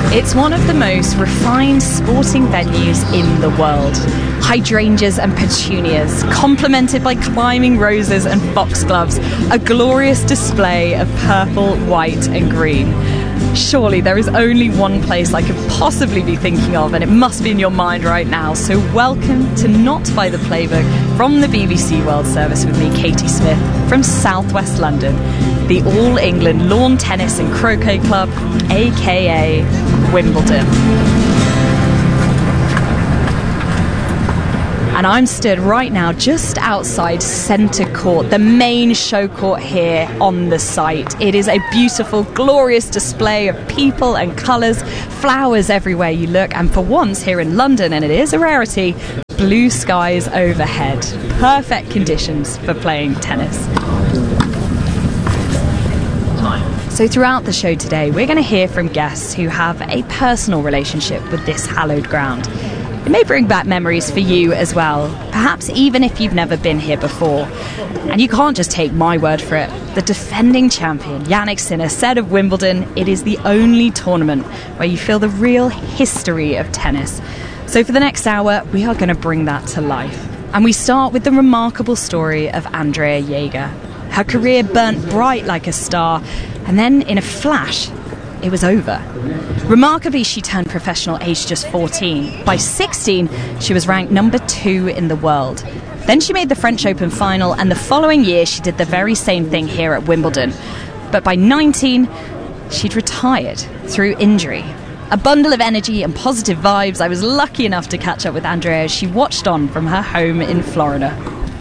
It's one of the most refined sporting venues in the world. Hydrangeas and petunias, complemented by climbing roses and foxgloves, a glorious display of purple, white and green. Surely there is only one place I could possibly be thinking of, and it must be in your mind right now. So welcome to Not by the Playbook from the BBC World Service with me, Katie Smith, from South West London, the All England Lawn Tennis and Croquet Club, aka Wimbledon. And I'm stood right now just outside Centre Court, the main show court here on the site. It is a beautiful, glorious display of people and colours, flowers everywhere you look, and for once here in London, and it is a rarity, blue skies overhead. Perfect conditions for playing tennis. So throughout the show today, we're going to hear from guests who have a personal relationship with this hallowed ground. It may bring back memories for you as well, perhaps even if you've never been here before. And you can't just take my word for it. The defending champion, Jannik Sinner, said of Wimbledon, it is the only tournament where you feel the real history of tennis. So for the next hour, we are going to bring that to life. And we start with the remarkable story of Andrea Jaeger. Her career burnt bright like a star, and then in a flash, it was over. Remarkably, she turned professional aged just 14. By 16, she was ranked number 2 in the world. Then she made the French Open final, and the following year she did the very same thing here at Wimbledon. But by 19, she'd retired through injury. A bundle of energy and positive vibes, I was lucky enough to catch up with Andrea as she watched on from her home in Florida.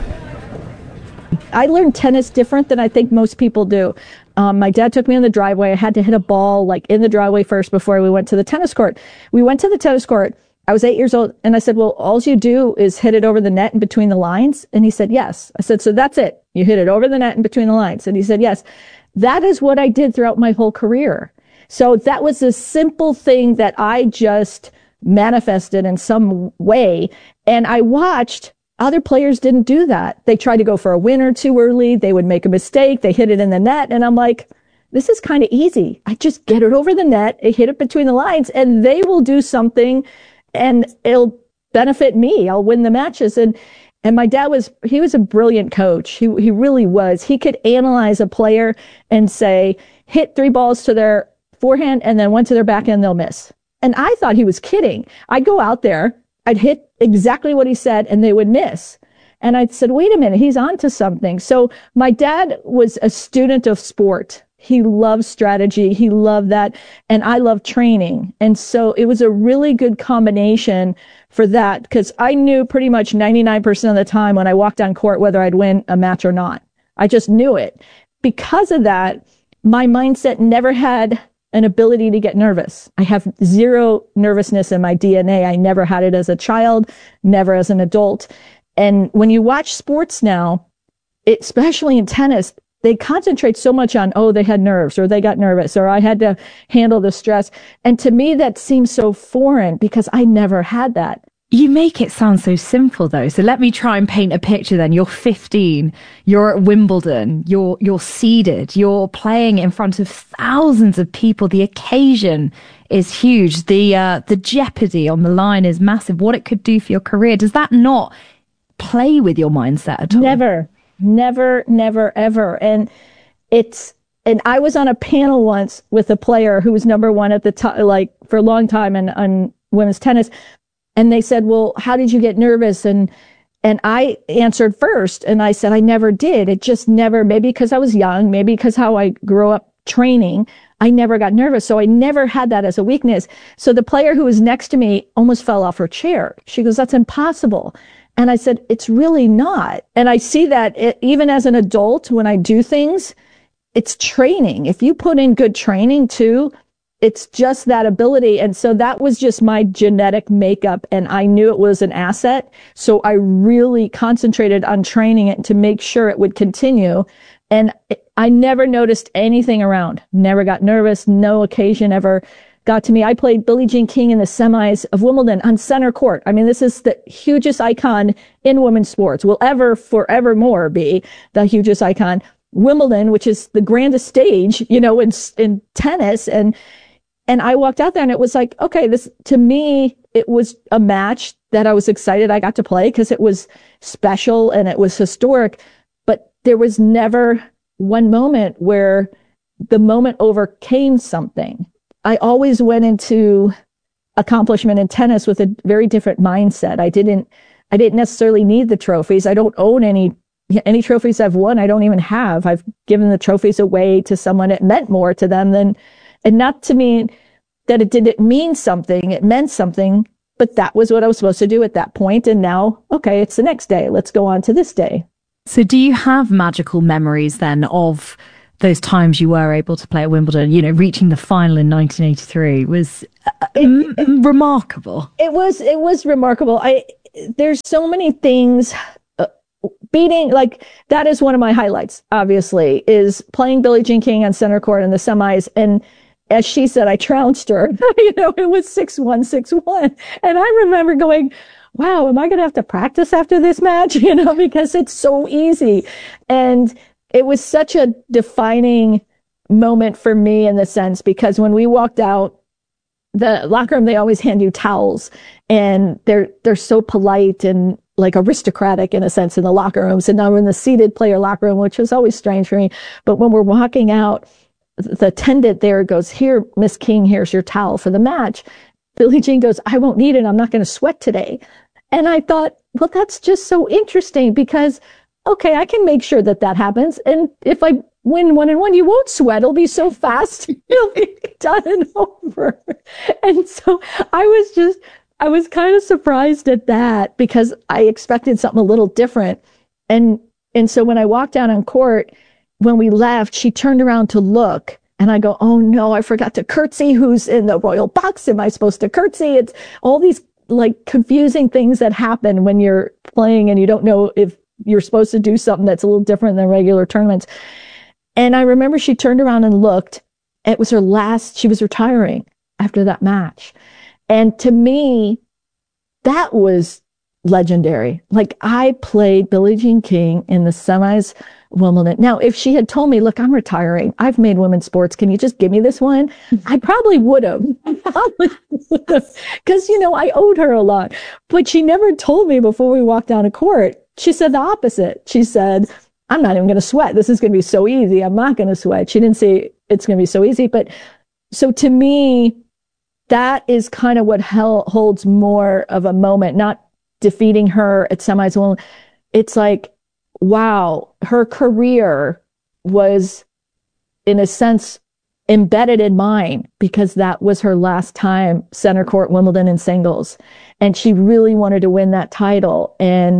I learned tennis different than I think most people do. My dad took me in the driveway. I had to hit a ball like in the driveway first before we went to the tennis court. We went to the tennis court. I was 8 years old, and I said, well, all you do is hit it over the net and between the lines? And he said, yes. I said, so that's it. You hit it over the net and between the lines. And he said, yes. That is what I did throughout my whole career. So that was a simple thing that I just manifested in some way. And I watched other players didn't do that. They tried to go for a winner too early. They would make a mistake. They hit it in the net. And I'm like, this is kind of easy. I just get it over the net, I hit it between the lines, and they will do something and it'll benefit me. I'll win the matches. And my dad he was a brilliant coach. He really was. He could analyze a player and say, hit 3 balls to their forehand and then 1 to their backhand, they'll miss. And I thought he was kidding. I'd go out there, I'd hit exactly what he said and they would miss. And I said, wait a minute, he's onto something. So my dad was a student of sport. He loved strategy. He loved that. And I love training. And so it was a really good combination for that, because I knew pretty much 99% of the time when I walked on court whether I'd win a match or not. I just knew it. Because of that, my mindset never had an ability to get nervous. I have zero nervousness in my DNA. I never had it as a child, never as an adult. And when you watch sports now, especially in tennis, they concentrate so much on, oh, they had nerves, or they got nervous, or I had to handle the stress. And to me, that seems so foreign because I never had that. You make it sound so simple, though. So let me try and paint a picture then. You're 15, you're at Wimbledon, you're seeded, you're playing in front of thousands of people. The occasion is huge. The jeopardy on the line is massive. What it could do for your career. Does that not play with your mindset at all? Never, ever. And I was on a panel once with a player who was number 1 at the time, like for a long time on women's tennis. And they said, well, how did you get nervous? And I answered first, and I said, I never did. It just never, maybe because I was young, maybe because how I grew up training, I never got nervous. So I never had that as a weakness. So the player who was next to me almost fell off her chair. She goes, that's impossible. And I said, it's really not. And I see that even as an adult, when I do things, it's training. If you put in good training too, it's just that ability. And so that was just my genetic makeup. And I knew it was an asset. So I really concentrated on training it to make sure it would continue. And I never noticed anything around, never got nervous. No occasion ever got to me. I played Billie Jean King in the semis of Wimbledon on center court. I mean, this is the hugest icon in women's sports, will ever forevermore be the hugest icon. Wimbledon, which is the grandest stage, in tennis. And And I walked out there and it was like, okay, this, to me, it was a match that I was excited I got to play because it was special and it was historic. But there was never one moment where the moment overcame something. I always went into accomplishment in tennis with a very different mindset. I didn't necessarily need the trophies. I don't own any trophies I've won. I don't even have. I've given the trophies away to someone. It meant more to them than, and not to me that it didn't mean something. It meant something, but that was what I was supposed to do at that point. And now, okay, it's the next day. Let's go on to this day. So do you have magical memories then of those times you were able to play at Wimbledon? You know, reaching the final in 1983 was remarkable. It was remarkable. There's so many things. Beating, like, that is one of my highlights, obviously, is playing Billie Jean King on center court in the semis. And as she said, I trounced her. You know, it was 6-1, 6-1. And I remember going, wow, am I going to have to practice after this match? You know, because it's so easy. And it was such a defining moment for me in the sense, because when we walked out, the locker room, they always hand you towels, and they're so polite and like aristocratic in a sense in the locker rooms. And now we're in the seated player locker room, which was always strange for me. But when we're walking out, the attendant there goes, here, Miss King, here's your towel for the match. Billie Jean goes, I won't need it. I'm not going to sweat today. And I thought, well, that's just so interesting because, okay, I can make sure that happens. And if I win 1-1, you won't sweat. It'll be so fast. It'll be done and over. And so I was kind of surprised at that because I expected something a little different. And so when I walked out on court, when we left, she turned around to look, and I go, oh no, I forgot to curtsy. Who's in the royal box? Am I supposed to curtsy? It's all these like confusing things that happen when you're playing and you don't know if you're supposed to do something that's a little different than regular tournaments. And I remember she turned around and looked. It was her last, she was retiring after that match. And to me, that was legendary. Like, I played Billie Jean King in the semis Wimbledon. Now, if she had told me, look, I'm retiring, I've made women's sports, can you just give me this one? I probably would have. Because, you know, I owed her a lot. But she never told me before we walked down to court. She said the opposite. She said, I'm not even going to sweat. This is going to be so easy. I'm not going to sweat. She didn't say it's going to be so easy. But so to me, that is kind of what holds more of a moment, not defeating her at semis. Well, it's like, wow, her career was, in a sense, embedded in mine because that was her last time center court Wimbledon in singles. And she really wanted to win that title. And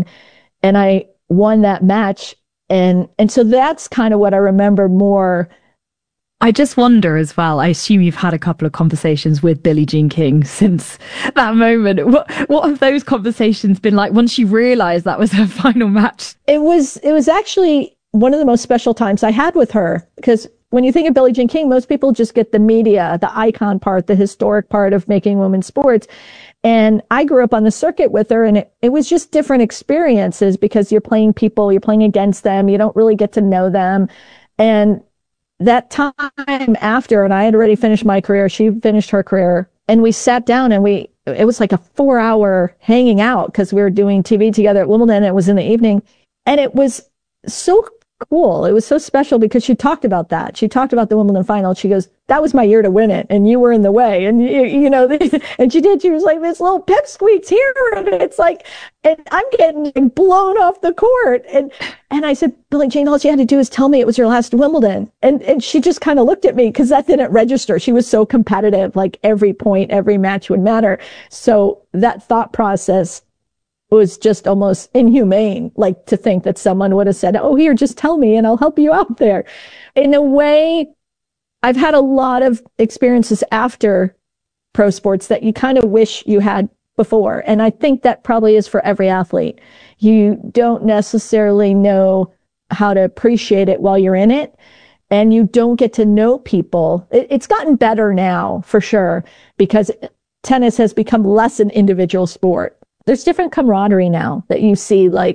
I won that match. And so that's kind of what I remember more. I just wonder as well, I assume you've had a couple of conversations with Billie Jean King since that moment. What have those conversations been like once you realized that was her final match? It was actually one of the most special times I had with her, because when you think of Billie Jean King, most people just get the media, the icon part, the historic part of making women's sports. And I grew up on the circuit with her, and it was just different experiences because you're playing people, you're playing against them, you don't really get to know them. And that time after, and I had already finished my career, she finished her career, and we sat down and it was like a 4-hour hanging out because we were doing TV together at Wimbledon. It was in the evening, and it was so cool. It was so special because she talked about that. She talked about the Wimbledon final. She goes, that was my year to win it, and you were in the way. And you know, and she was like, this little pipsqueak's here, and it's like, and I'm getting blown off the court. And I said, Billie Jean, all you had to do is tell me it was your last Wimbledon. And she just kind of looked at me because that didn't register. She was so competitive, like every point, every match would matter. So that thought process was just almost inhumane, like to think that someone would have said, oh, here, just tell me and I'll help you out there. In a way, I've had a lot of experiences after pro sports that you kind of wish you had before. And I think that probably is for every athlete. You don't necessarily know how to appreciate it while you're in it, and you don't get to know people. It's gotten better now, for sure, because tennis has become less an individual sport. There's different camaraderie now that you see, like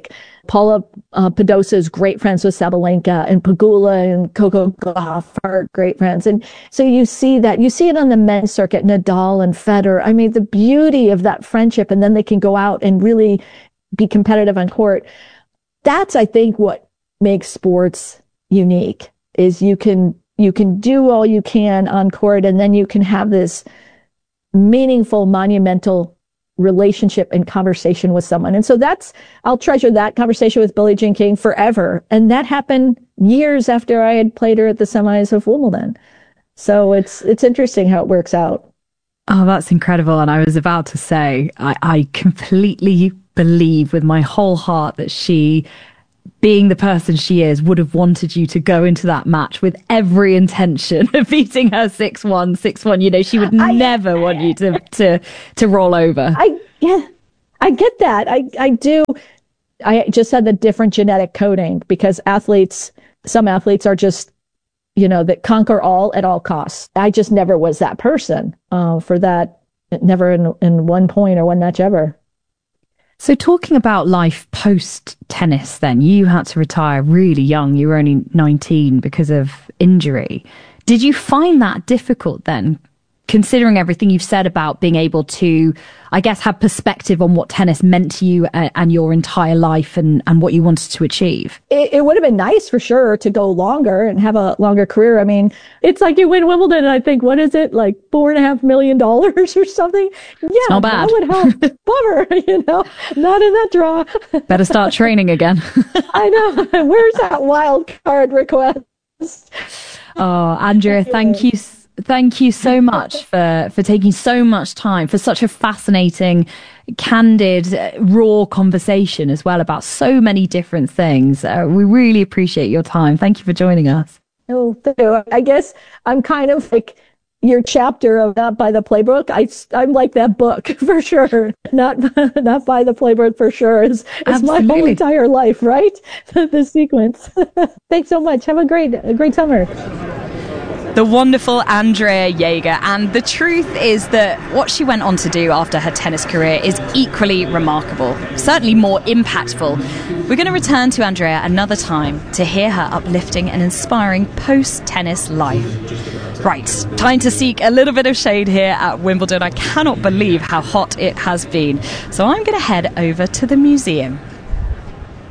Paula Podosha is great friends with Sabalenka, and Pegula and Coco Gauff are great friends. And so you see it on the men's circuit, Nadal and Federer. I mean, the beauty of that friendship, and then they can go out and really be competitive on court. That's, I think, what makes sports unique, is you can do all you can on court, and then you can have this meaningful, monumental relationship and conversation with someone. And so I'll treasure that conversation with Billie Jean King forever. And that happened years after I had played her at the semis of Wimbledon. So it's interesting how it works out. Oh, that's incredible. And I was about to say, I completely believe with my whole heart that she, being the person she is, would have wanted you to go into that match with every intention of beating her 6-1, 6-1. You know, she would never want you to roll over. I get that. I do. I just had the different genetic coding, because some athletes are just, that conquer all at all costs. I just never was that person for that, never in one point or one match ever. So talking about life post-tennis then, you had to retire really young. You were only 19 because of injury. Did you find that difficult then, considering everything you've said about being able to, I guess, have perspective on what tennis meant to you and your entire life and what you wanted to achieve? It would have been nice for sure to go longer and have a longer career. I mean, it's like you win Wimbledon and I think, what is it, like $4.5 million or something? Yeah, it's not bad. That would help. Bummer, not in that draw. Better start training again. I know. Where's that wild card request? Oh, Andrea, Thank you so much for taking so much time for such a fascinating, candid, raw conversation as well about so many different things. We really appreciate your time. Thank you for joining us. Oh, thank you. I guess I'm kind of like your chapter of Not by the Playbook. I'm like that book for sure. Not by the Playbook for sure. It's my whole entire life, right? The sequence. Thanks so much. Have a great summer. The wonderful Andrea Jaeger. And the truth is that what she went on to do after her tennis career is equally remarkable, certainly more impactful. We're going to return to Andrea another time to hear her uplifting and inspiring post-tennis life. Right, time to seek a little bit of shade here at Wimbledon. I cannot believe how hot it has been. So I'm going to head over to the museum.